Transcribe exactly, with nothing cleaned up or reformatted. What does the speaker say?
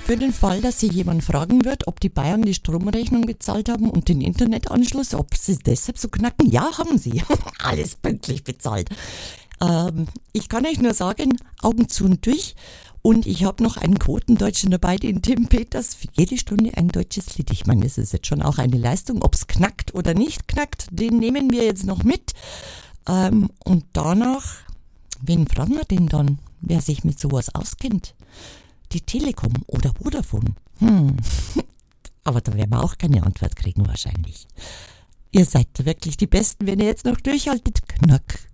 für den Fall, dass Sie jemand fragen wird, ob die Bayern die Stromrechnung bezahlt haben und den Internetanschluss, ob sie deshalb so knacken. Ja, haben sie. Alles pünktlich bezahlt. Ähm, ich kann euch nur sagen, Augen zu und durch. Und ich habe noch einen Quotendeutschen dabei, den Tim Peters, für jede Stunde ein deutsches Lied. Ich meine, das ist jetzt schon auch eine Leistung. Ob es knackt oder nicht knackt, den nehmen wir jetzt noch mit. Ähm, und danach, wen fragen wir denn dann, wer sich mit sowas auskennt? Die Telekom oder Vodafone? Hm. Aber da werden wir auch keine Antwort kriegen wahrscheinlich. Ihr seid wirklich die Besten, wenn ihr jetzt noch durchhaltet. Knack.